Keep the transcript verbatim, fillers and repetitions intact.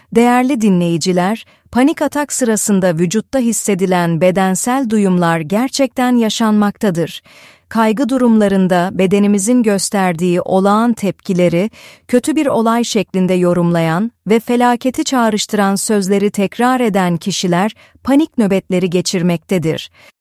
Değerli dinleyiciler, panik atak sırasında vücutta hissedilen bedensel duyumlar gerçekten yaşanmaktadır. Kaygı durumlarında bedenimizin gösterdiği olağan tepkileri kötü bir olay şeklinde yorumlayan ve felaketi çağrıştıran sözleri tekrar eden kişiler panik nöbetleri geçirmektedir.